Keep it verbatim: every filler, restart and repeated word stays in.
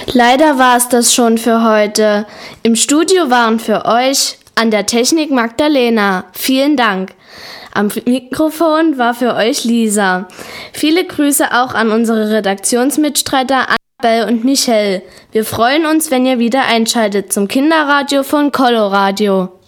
Leider war es das schon für heute. Im Studio waren für euch an der Technik Magdalena. Vielen Dank. Am Mikrofon war für euch Lisa. Viele Grüße auch an unsere Redaktionsmitstreiter Annabelle und Michelle. Wir freuen uns, wenn ihr wieder einschaltet zum Kinderradio von Coloradio.